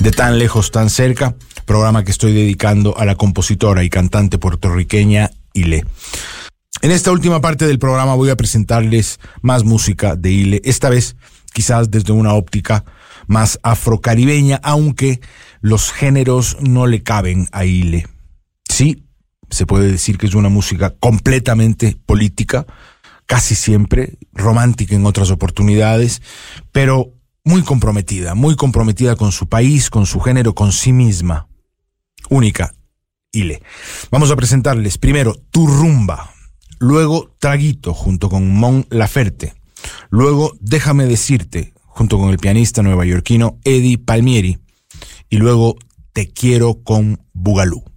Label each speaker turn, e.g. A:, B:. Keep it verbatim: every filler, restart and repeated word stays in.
A: de Tan Lejos, Tan Cerca, programa que estoy dedicando a la compositora y cantante puertorriqueña Ile. En esta última parte del programa voy a presentarles más música de Ile, esta vez quizás desde una óptica más afrocaribeña, aunque los géneros no le caben a Ile. Sí, se puede decir que es una música completamente política, casi siempre, romántica en otras oportunidades, pero muy comprometida, muy comprometida con su país, con su género, con sí misma. Única, Ile. Vamos a presentarles primero Tu Rumba, luego Traguito junto con Mon Laferte, luego Déjame Decirte junto con el pianista neoyorquino Eddie Palmieri y luego Te Quiero con Bugalú.